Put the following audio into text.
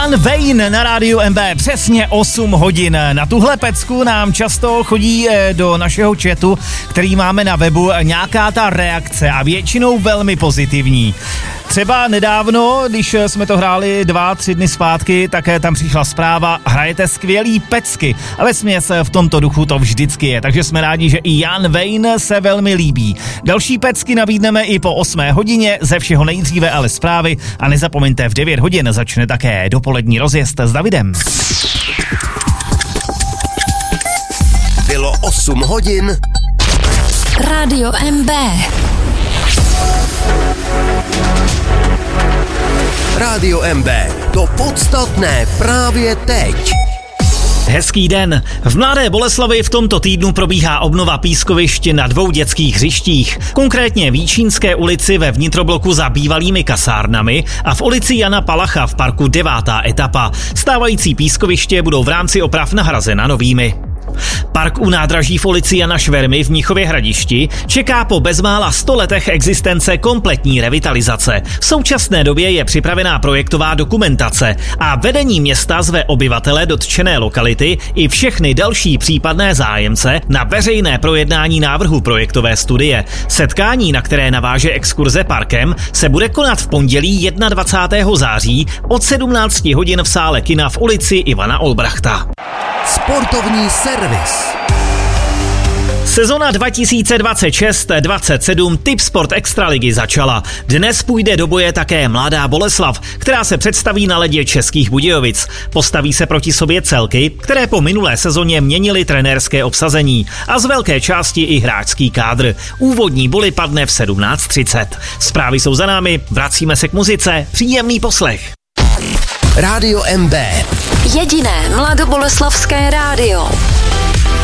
Jan Wayne na rádiu MB, přesně 8 hodin. Na tuhle pecku nám často chodí do našeho chatu, který máme na webu, nějaká ta reakce a většinou velmi pozitivní. Třeba nedávno, když jsme to hráli 2-3 dny zpátky, tak tam přišla zpráva, hrajete skvělý pecky. A vesměs v tomto duchu to vždycky je, takže jsme rádi, že i Jan Wayne se velmi líbí. Další pecky nabídneme i po 8 hodině, ze všeho nejdříve ale zprávy a nezapomeňte, v 9 hodin začne také dopolední rozjezd s Davidem. Bylo 8 hodin. Rádio MB. Rádio MB. To podstatné právě teď. Hezký den. V Mladé Boleslavi v tomto týdnu probíhá obnova pískovišť na 2 dětských hřištích. Konkrétně v Jíčínské ulici ve vnitrobloku za bývalými kasárnami a v ulici Jana Palacha v parku 9. etapa. Stávající pískoviště budou v rámci oprav nahrazena novými. Park u nádraží v ulici Jana Švermy v Mnichově Hradišti čeká po bezmála 100 letech existence kompletní revitalizace. V současné době je připravená projektová dokumentace a vedení města zve obyvatele dotčené lokality i všechny další případné zájemce na veřejné projednání návrhu projektové studie. Setkání, na které naváže exkurze parkem, se bude konat v pondělí 21. září od 17 hodin v sále kina v ulici Ivana Olbrachta. Sportovní servis. Sezona 2026-27 Tipsport Extraligy začala. Dnes půjde do boje také Mladá Boleslav, která se představí na ledě Českých Budějovic. Postaví se proti sobě celky, které po minulé sezóně měnily trenérské obsazení a z velké části i hráčský kádr. Úvodní boli padne v 17:30. Zprávy jsou za námi, vracíme se k muzice, příjemný poslech. Rádio MB. Jediné mladoboleslavské rádio.